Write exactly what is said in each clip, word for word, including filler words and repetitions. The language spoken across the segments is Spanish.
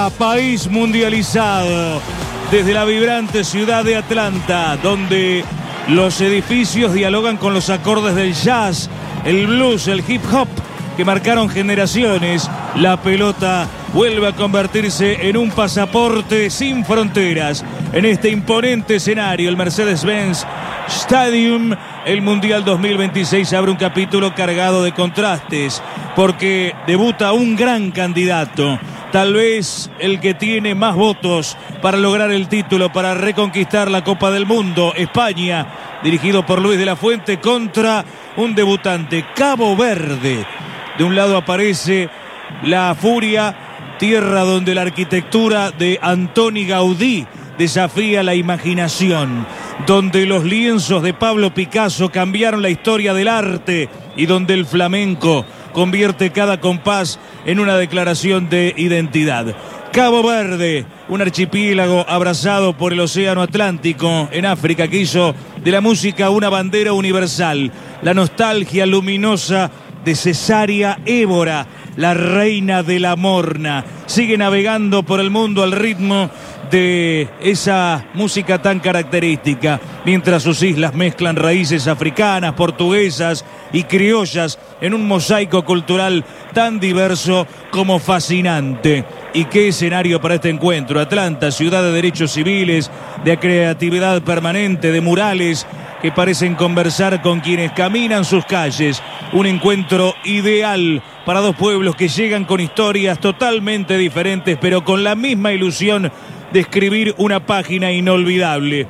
Atlanta, país mundializado. Desde la vibrante ciudad de Atlanta, donde los edificios dialogan con los acordes del jazz, el blues, el hip hop, que marcaron generaciones, la pelota vuelve a convertirse en un pasaporte sin fronteras. En este imponente escenario, el Mercedes-Benz Stadium, el Mundial dos mil veintiséis abre un capítulo cargado de contrastes, porque debuta un gran candidato, tal vez el que tiene más votos para lograr el título, para reconquistar la Copa del Mundo, España, dirigido por Luis de la Fuente, contra un debutante, Cabo Verde. De un lado aparece la Furia, tierra donde la arquitectura de Antoni Gaudí desafía la imaginación, donde los lienzos de Pablo Picasso cambiaron la historia del arte y donde el flamenco convierte cada compás en una declaración de identidad. Cabo Verde, un archipiélago abrazado por el océano Atlántico en África, que hizo de la música una bandera universal. La nostalgia luminosa de Cesárea Évora, la reina de la morna, sigue navegando por el mundo al ritmo de esa música tan característica, mientras sus islas mezclan raíces africanas, portuguesas y criollas en un mosaico cultural tan diverso como fascinante. ¿Y qué escenario para este encuentro? Atlanta, ciudad de derechos civiles, de creatividad permanente, de murales que parecen conversar con quienes caminan sus calles. Un encuentro ideal para dos pueblos que llegan con historias totalmente diferentes, pero con la misma ilusión de escribir una página inolvidable.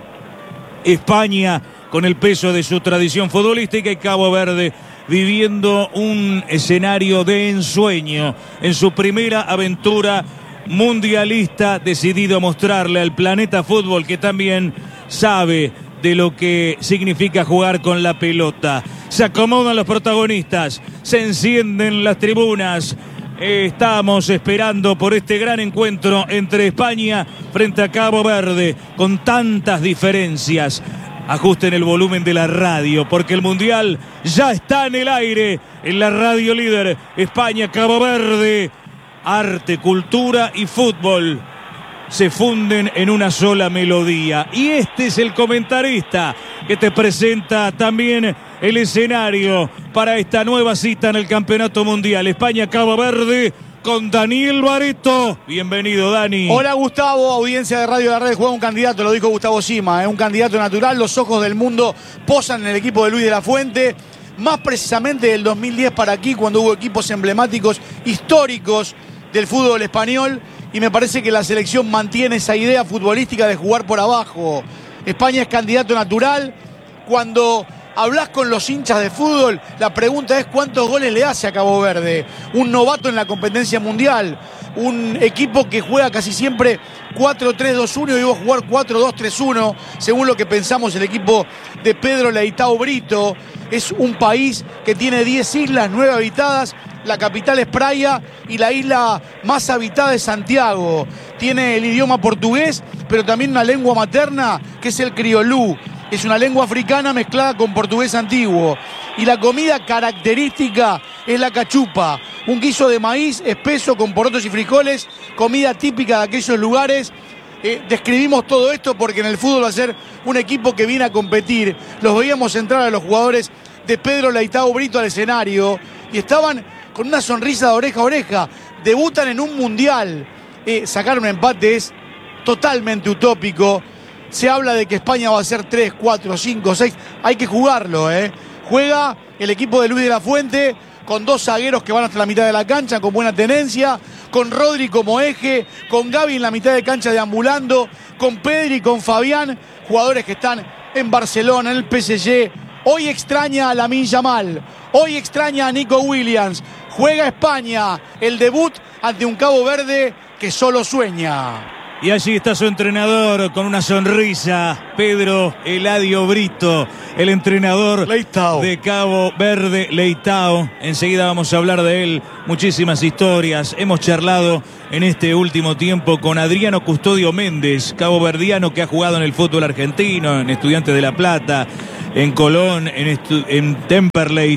España con el peso de su tradición futbolística y Cabo Verde viviendo un escenario de ensueño en su primera aventura mundialista, decidido a mostrarle al planeta fútbol que también sabe de lo que significa jugar con la pelota. Se acomodan los protagonistas, se encienden las tribunas. Estamos esperando por este gran encuentro entre España frente a Cabo Verde, con tantas diferencias. Ajusten el volumen de la radio, porque el Mundial ya está en el aire, en la radio líder. España, Cabo Verde, arte, cultura y fútbol se funden en una sola melodía. Y este es el comentarista que te presenta también el escenario para esta nueva cita en el Campeonato Mundial. España-Cabo Verde con Daniel Barreto. Bienvenido, Dani. Hola, Gustavo, audiencia de Radio La Red. Juega un candidato, lo dijo Gustavo Sima, ¿eh? Un candidato natural. Los ojos del mundo posan en el equipo de Luis de la Fuente. Más precisamente del dos mil diez para aquí, cuando hubo equipos emblemáticos, históricos del fútbol español. Y me parece que la selección mantiene esa idea futbolística de jugar por abajo. España es candidato natural. Cuando hablas con los hinchas de fútbol, la pregunta es cuántos goles le hace a Cabo Verde. Un novato en la competencia mundial. Un equipo que juega casi siempre cuatro tres dos uno y va a jugar cuatro dos tres uno, según lo que pensamos el equipo de Pedro Leitao Brito. Es un país que tiene diez islas, nueve habitadas. La capital es Praia y la isla más habitada es Santiago. Tiene el idioma portugués, pero también una lengua materna que es el criolú. Es una lengua africana mezclada con portugués antiguo. Y la comida característica es la cachupa, un guiso de maíz espeso con porotos y frijoles, comida típica de aquellos lugares. Eh, describimos todo esto porque en el fútbol va a ser un equipo que viene a competir. Los veíamos entrar a los jugadores de Pedro Leitao Brito al escenario y estaban con una sonrisa de oreja a oreja. Debutan en un mundial. Eh, sacar un empate es totalmente utópico. Se habla de que España va a ser tres, cuatro, cinco, seis. Hay que jugarlo, ¿eh? Juega el equipo de Luis de la Fuente con dos zagueros que van hasta la mitad de la cancha con buena tenencia, con Rodri como eje, con Gavi en la mitad de cancha deambulando, con Pedri, con Fabián, jugadores que están en Barcelona, en el P S G. Hoy extraña a Lamine Yamal, hoy extraña a Nico Williams. Juega España el debut ante un Cabo Verde que solo sueña. Y allí está su entrenador con una sonrisa, Pedro Eladio Brito, el entrenador Leitao. de Cabo Verde, Leitao. Enseguida vamos a hablar de él, muchísimas historias. Hemos charlado en este último tiempo con Adriano Custodio Méndez, caboverdiano que ha jugado en el fútbol argentino, en Estudiantes de La Plata, en Colón, en, en Temperley.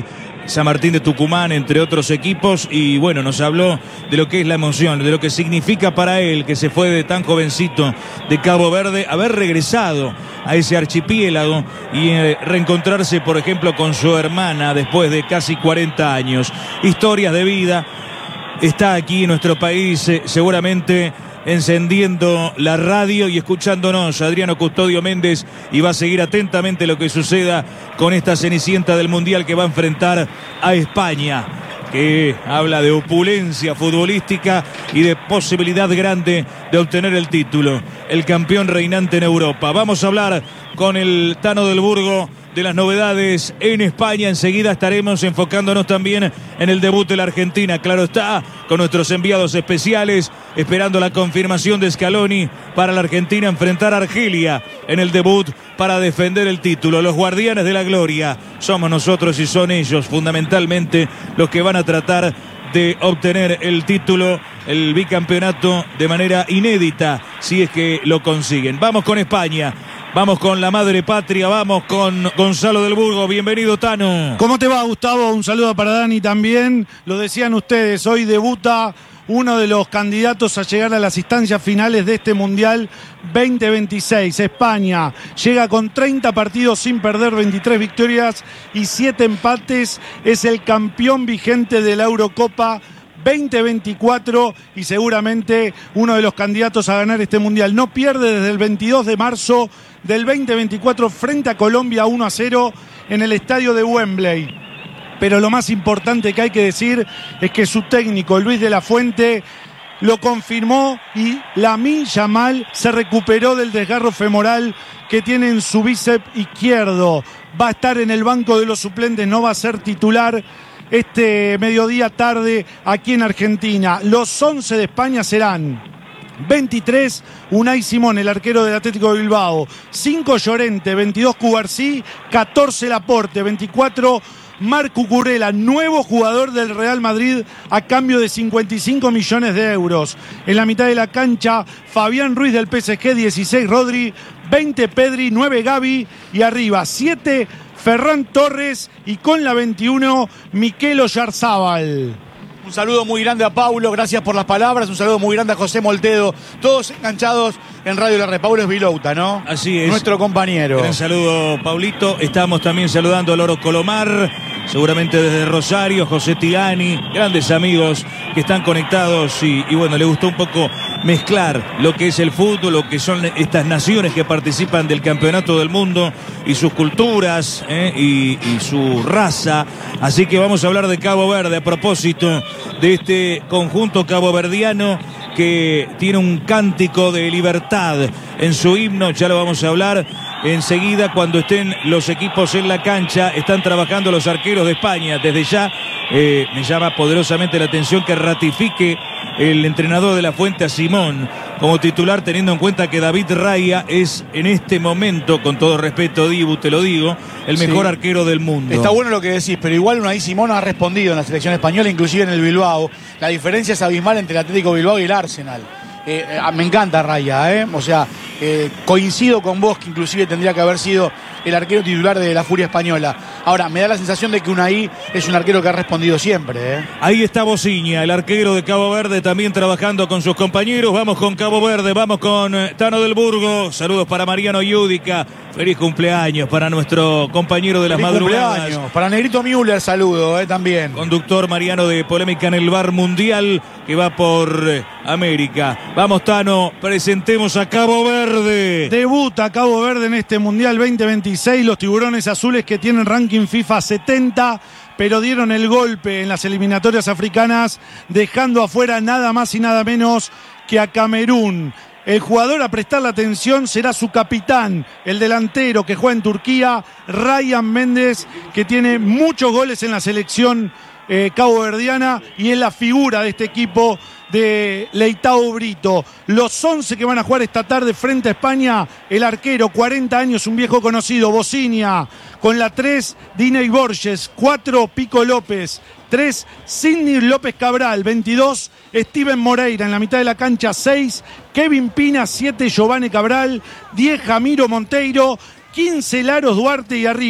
San Martín de Tucumán, entre otros equipos, y bueno, nos habló de lo que es la emoción, de lo que significa para él, que se fue de tan jovencito de Cabo Verde, haber regresado a ese archipiélago y eh, reencontrarse, por ejemplo, con su hermana después de casi cuarenta años. Historias de vida. Está aquí en nuestro país, eh, seguramente encendiendo la radio y escuchándonos Adriano Custodio Méndez, y va a seguir atentamente lo que suceda con esta cenicienta del Mundial que va a enfrentar a España, que habla de opulencia futbolística y de posibilidad grande de obtener el título, el campeón reinante en Europa. Vamos a hablar con el Tano del Burgo de las novedades en España. Enseguida estaremos enfocándonos también en el debut de la Argentina, claro está, con nuestros enviados especiales, esperando la confirmación de Scaloni para la Argentina enfrentar a Argelia en el debut para defender el título. Los guardianes de la gloria somos nosotros y son ellos fundamentalmente los que van a tratar de obtener el título, el bicampeonato, de manera inédita, si es que lo consiguen. Vamos con España. Vamos con la madre patria, vamos con Gonzalo del Burgo. Bienvenido, Tano. ¿Cómo te va, Gustavo? Un saludo para Dani también. Lo decían ustedes, hoy debuta uno de los candidatos a llegar a las instancias finales de este Mundial veinte veintiséis. España llega con treinta partidos sin perder, veintitrés victorias y siete empates. Es el campeón vigente de la Eurocopa veinte veinticuatro y seguramente uno de los candidatos a ganar este Mundial. No pierde desde el veintidós de marzo del veinte veinticuatro frente a Colombia uno a cero en el estadio de Wembley. Pero lo más importante que hay que decir es que su técnico, Luis de la Fuente, lo confirmó y Lamine Yamal se recuperó del desgarro femoral que tiene en su bíceps izquierdo. Va a estar en el banco de los suplentes, no va a ser titular este mediodía tarde aquí en Argentina. Los once de España serán: veintitrés, Unai Simón, el arquero del Atlético de Bilbao; cinco, Llorente; veintidós, Cubarsí; catorce, Laporte; veinticuatro, Marc Cucurella, nuevo jugador del Real Madrid a cambio de cincuenta y cinco millones de euros. En la mitad de la cancha, Fabián Ruiz del P S G; dieciséis, Rodri; veinte, Pedri; nueve, Gavi; y arriba, siete, Ferran Torres, y con la veintiuno, Mikel Oyarzábal. Un saludo muy grande a Paulo, gracias por las palabras. Un saludo muy grande a José Moltedo. Todos enganchados en Radio La Red. Paulo es Vilouta, ¿no? Así es. Nuestro compañero. Gran saludo, Paulito. Estamos también saludando a Loro Colomar, seguramente desde Rosario, José Tigani, grandes amigos que están conectados y, y bueno, le gustó un poco mezclar lo que es el fútbol, lo que son estas naciones que participan del campeonato del mundo y sus culturas eh, y, y su raza. Así que vamos a hablar de Cabo Verde a propósito de este conjunto caboverdiano que tiene un cántico de libertad en su himno. Ya lo vamos a hablar enseguida cuando estén los equipos en la cancha. Están trabajando los arqueros de España. Desde ya eh, me llama poderosamente la atención que ratifique el entrenador de la Fuente a Simón como titular, teniendo en cuenta que David Raya es en este momento, con todo respeto, Dibu, te lo digo, el mejor sí. arquero del mundo. Está bueno lo que decís, pero igual Unai Simón ha respondido en la selección española, inclusive en el Bilbao. La diferencia es abismal entre el Atlético Bilbao y el Arsenal. Eh, eh, me encanta Raya, ¿eh? O sea, eh, coincido con vos que inclusive tendría que haber sido el arquero titular de la Furia Española. Ahora, me da la sensación de que Unai es un arquero que ha respondido siempre, ¿eh? Ahí está Bociña, el arquero de Cabo Verde, también trabajando con sus compañeros. Vamos con Cabo Verde, vamos con Tano del Burgo. Saludos para Mariano Yudica. Feliz cumpleaños para nuestro compañero de las Feliz madrugadas. Cumpleaños. Para Negrito Müller, saludo, eh, también. Conductor Mariano de Polémica en el Bar Mundial, que va por eh, América. Vamos, Tano, presentemos a Cabo Verde. Debuta Cabo Verde en este Mundial veinte veintiséis. Los tiburones azules, que tienen ranking FIFA setenta, pero dieron el golpe en las eliminatorias africanas, dejando afuera nada más y nada menos que a Camerún. El jugador a prestarle atención será su capitán, el delantero que juega en Turquía, Ryan Méndez, que tiene muchos goles en la selección eh, caboverdiana y es la figura de este equipo de Leitao Brito. Los once que van a jugar esta tarde frente a España: el arquero, cuarenta años, un viejo conocido, Bociña; con la tres, Diney Borges; cuatro, Pico López; tres, Sidney López Cabral; veintidós, Steven Moreira. En la mitad de la cancha, seis, Kevin Pina; siete, Giovanni Cabral; diez, Jamiro Monteiro; quince, Laros Duarte; y arriba,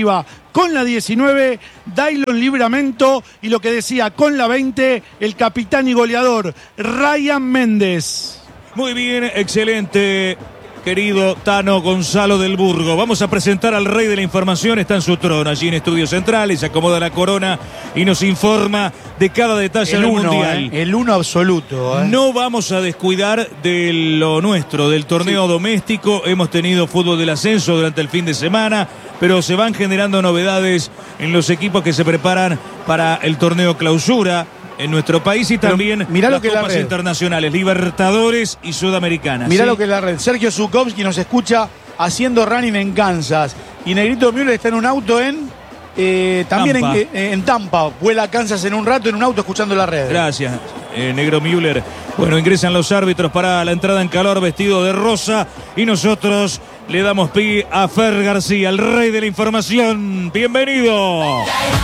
Con la diecinueve, Daylon Livramento. Y lo que decía, con la veinte, el capitán y goleador, Ryan Méndez. Muy bien, excelente, querido Tano Gonzalo del Burgo. Vamos a presentar al rey de la información. Está en su trono, allí en Estudios Centrales, se acomoda la corona y nos informa de cada detalle El del uno, Mundial. eh, el uno absoluto. Eh. No vamos a descuidar de lo nuestro, del torneo sí. doméstico. Hemos tenido fútbol del ascenso durante el fin de semana, pero se van generando novedades en los equipos que se preparan para el torneo clausura en nuestro país y también mirá las lo que copas la internacionales, Libertadores y Sudamericanas. Mirá ¿sí? lo que es la red. Sergio Zukovsky nos escucha haciendo running en Kansas. Y Negrito Müller está en un auto en... Eh, también Tampa. En, eh, en Tampa. Vuela a Kansas en un rato en un auto escuchando la red. Gracias, eh, Negro Müller. Bueno, ingresan los árbitros para la entrada en calor vestido de rosa y nosotros le damos pie a Fer García, el rey de la información. Bienvenido.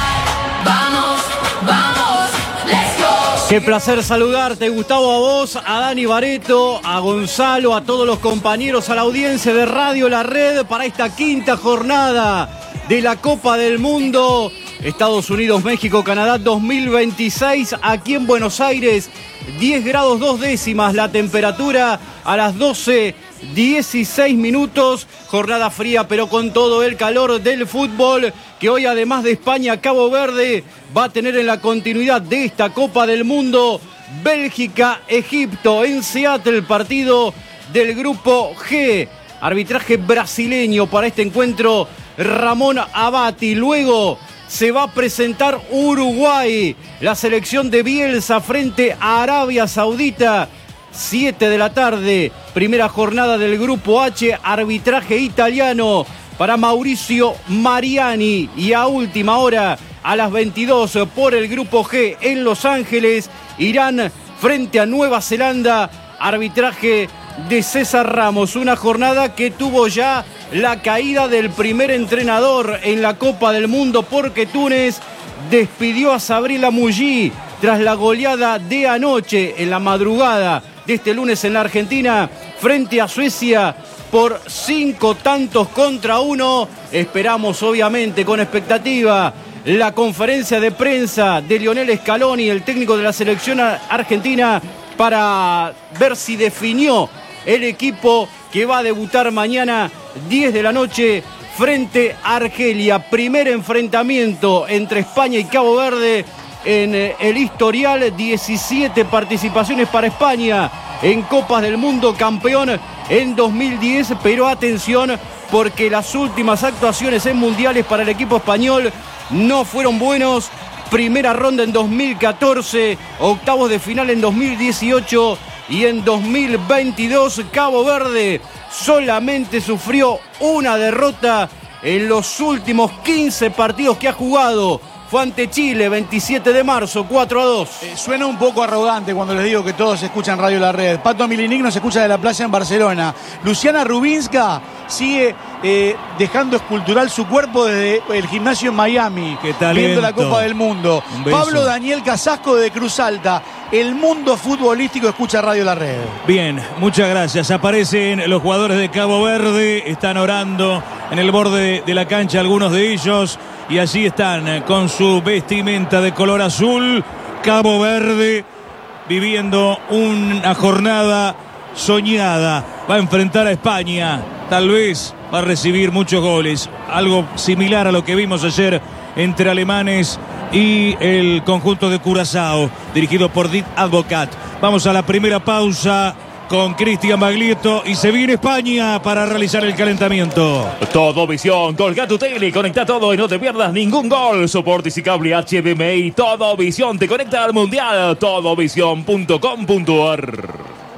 Vamos, vamos, let's go. Qué placer saludarte, Gustavo, a vos, a Dani Bareto, a Gonzalo, a todos los compañeros, a la audiencia de Radio La Red para esta quinta jornada de la Copa del Mundo Estados Unidos, México, Canadá dos mil veintiséis. Aquí en Buenos Aires, diez grados dos décimas la temperatura a las doce dieciséis minutos. Jornada fría, pero con todo el calor del fútbol, que hoy, además de España, Cabo Verde va a tener en la continuidad de esta Copa del Mundo Bélgica, Egipto, en Seattle, partido del grupo G. Arbitraje brasileño para este encuentro, Ramón Abati. Luego se va a presentar Uruguay, la selección de Bielsa frente a Arabia Saudita. siete de la tarde, primera jornada del grupo H, arbitraje italiano para Mauricio Mariani. Y a última hora, a las veintidós, por el grupo G en Los Ángeles, Irán frente a Nueva Zelanda, arbitraje de César Ramos. Una jornada que tuvo ya la caída del primer entrenador en la Copa del Mundo, porque Túnez despidió a Sabri Lamouji tras la goleada de anoche, en la madrugada de este lunes en la Argentina, frente a Suecia por cinco tantos contra uno. Esperamos, obviamente, con expectativa, la conferencia de prensa de Lionel Scaloni, el técnico de la selección argentina, para ver si definió el equipo que va a debutar mañana diez de la noche frente a Argelia. Primer enfrentamiento entre España y Cabo Verde en el historial. diecisiete participaciones para España en Copas del Mundo, campeón en dos mil diez, pero atención, porque las últimas actuaciones en mundiales para el equipo español no fueron buenos. Primera ronda en dos mil catorce, octavos de final en dos mil dieciocho y en dos mil veintidós Cabo Verde solamente sufrió una derrota en los últimos quince partidos que ha jugado. Fue ante Chile, veintisiete de marzo, cuatro a dos. Eh, suena un poco arrogante cuando les digo que todos escuchan Radio La Red. Pato Milinic nos escucha de la playa en Barcelona. Luciana Rubinska sigue eh, dejando escultural su cuerpo desde el gimnasio en Miami. Qué talento. Viendo la Copa del Mundo. Pablo Daniel Casasco de Cruz Alta. El mundo futbolístico escucha Radio La Red. Bien, muchas gracias. Aparecen los jugadores de Cabo Verde, están orando en el borde de la cancha algunos de ellos, y allí están con su vestimenta de color azul. Cabo Verde viviendo una jornada soñada. Va a enfrentar a España, tal vez va a recibir muchos goles, algo similar a lo que vimos ayer entre alemanes y el conjunto de Curazao, dirigido por Dick Advocat. Vamos a la primera pausa con Cristian Baglietto y se viene España para realizar el calentamiento. Todo Visión, colga tu tele, conecta todo y no te pierdas ningún gol. Soportes y cable H D M I, Todo Visión te conecta al Mundial. todo visión punto com punto a r.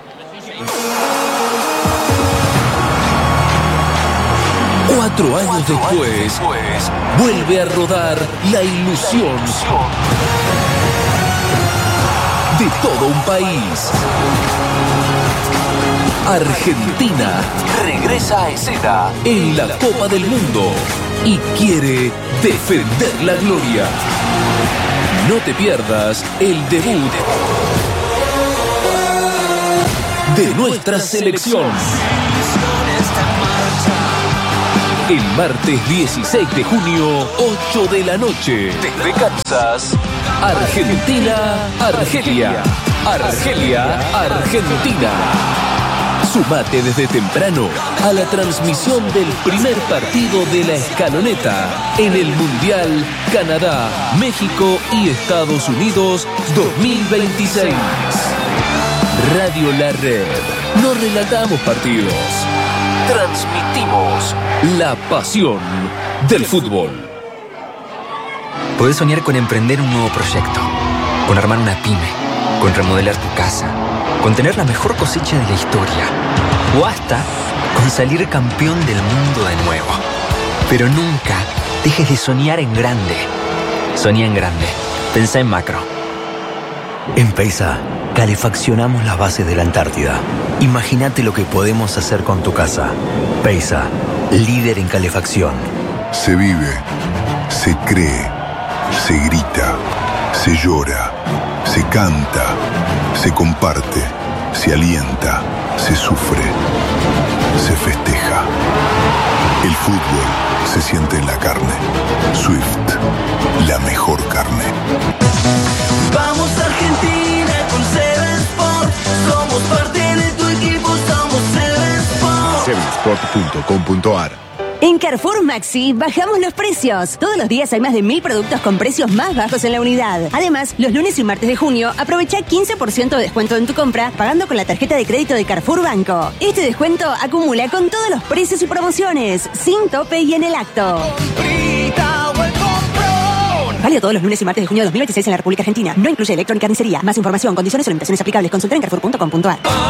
Cuatro años después, vuelve a rodar la ilusión de todo un país. Argentina regresa a escena en la Copa del Mundo y quiere defender la gloria. No te pierdas el debut de nuestra selección. El martes dieciséis de junio, ocho de la noche. Desde Kansas, Argentina, Argelia. Argelia, Argentina. Sumate desde temprano a la transmisión del primer partido de la escaloneta en el Mundial Canadá, México y Estados Unidos dos mil veintiséis. Radio La Red. No relatamos partidos. Transmitimos la pasión del fútbol. Podés soñar con emprender un nuevo proyecto, con armar una pyme, con remodelar tu casa, con tener la mejor cosecha de la historia o hasta con salir campeón del mundo de nuevo. Pero nunca dejes de soñar en grande. Soñá en grande. Pensá en macro. En Peisa, calefaccionamos las bases de la Antártida. Imagínate lo que podemos hacer con tu casa. Peisa, líder en calefacción. Se vive, se cree, se grita, se llora, se canta, se comparte, se alienta, se sufre, se festeja. El fútbol se siente en la carne. Swift, la mejor carne. Vamos Argentina con Seven Sport. Somos parte de tu equipo, somos Seven Sport. seven sport punto com punto a r. En Carrefour Maxi bajamos los precios. Todos los días hay más de mil productos con precios más bajos en la unidad. Además, los lunes y martes de junio aprovecha quince por ciento de descuento en tu compra pagando con la tarjeta de crédito de Carrefour Banco. Este descuento acumula con todos los precios y promociones, sin tope y en el acto. Válido todos los lunes y martes de junio de dos mil veintiséis en la República Argentina. No incluye electrónica ni carnicería. Más información, condiciones o limitaciones aplicables. Consulta en carrefour punto com punto a r.